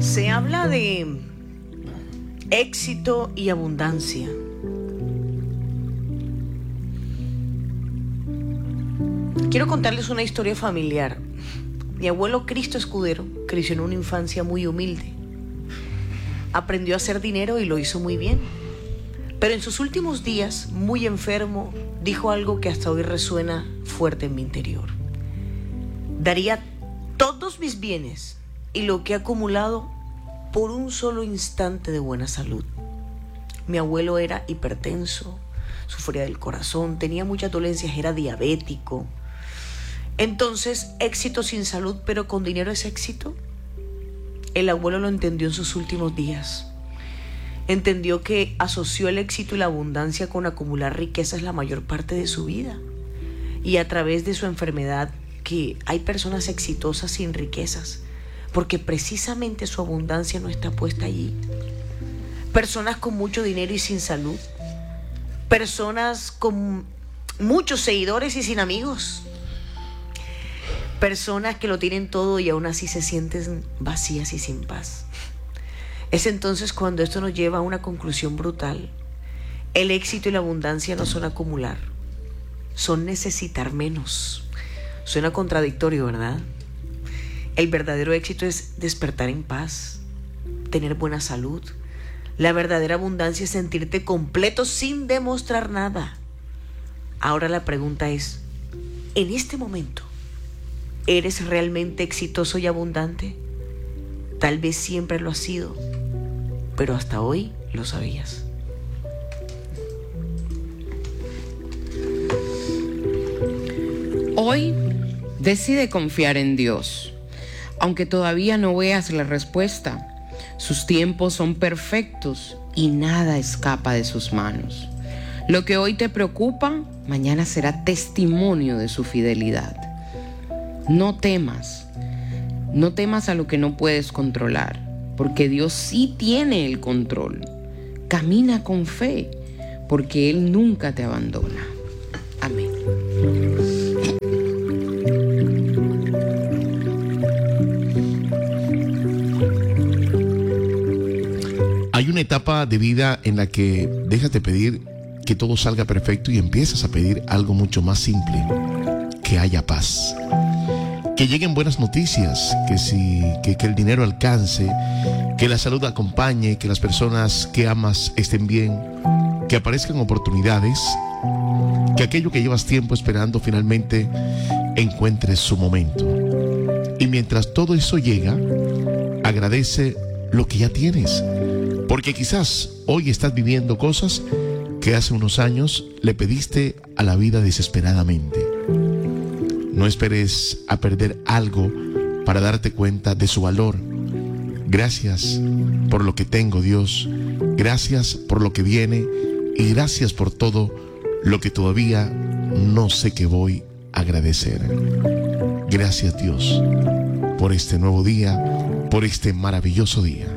Se habla de éxito y abundancia. Quiero contarles una historia familiar. Mi abuelo Cristo Escudero creció en una infancia muy humilde. Aprendió a hacer dinero y lo hizo muy bien. Pero en sus últimos días, muy enfermo, dijo algo que hasta hoy resuena fuerte en mi interior. Daría todos mis bienes y lo que he acumulado por un solo instante de buena salud. Mi abuelo era hipertenso, sufría del corazón, tenía muchas dolencias, era diabético. Entonces, éxito sin salud, pero con dinero es éxito. El abuelo lo entendió en sus últimos días. Entendió que asoció el éxito y la abundancia con acumular riquezas la mayor parte de su vida. Y a través de su enfermedad, que hay personas exitosas sin riquezas, porque precisamente su abundancia no está puesta allí. Personas con mucho dinero y sin salud. Personas con muchos seguidores y sin amigos. Personas que lo tienen todo y aún así se sienten vacías y sin paz. Es entonces cuando esto nos lleva a una conclusión brutal. El éxito y la abundancia no son acumular, son necesitar menos. Suena contradictorio, ¿verdad? El verdadero éxito es despertar en paz, tener buena salud. La verdadera abundancia es sentirte completo sin demostrar nada. Ahora la pregunta es, en este momento, ¿eres realmente exitoso y abundante? Tal vez siempre lo has sido, pero hasta hoy lo sabías. Hoy decide confiar en Dios. Aunque todavía no veas la respuesta, sus tiempos son perfectos y nada escapa de sus manos. Lo que hoy te preocupa, mañana será testimonio de su fidelidad. No temas a lo que no puedes controlar, porque Dios sí tiene el control. Camina con fe, porque Él nunca te abandona. Amén. Hay una etapa de vida en la que dejas de pedir que todo salga perfecto y empiezas a pedir algo mucho más simple: que haya paz, que lleguen buenas noticias, que el dinero alcance, que la salud acompañe, que las personas que amas estén bien, que aparezcan oportunidades, que aquello que llevas tiempo esperando finalmente encuentre su momento. Y mientras todo eso llega, agradece lo que ya tienes. Porque quizás hoy estás viviendo cosas que hace unos años le pediste a la vida desesperadamente. No esperes a perder algo para darte cuenta de su valor. Gracias por lo que tengo, Dios. Gracias por lo que viene. Y gracias por todo lo que todavía no sé que voy a agradecer. Gracias, Dios, por este nuevo día, por este maravilloso día.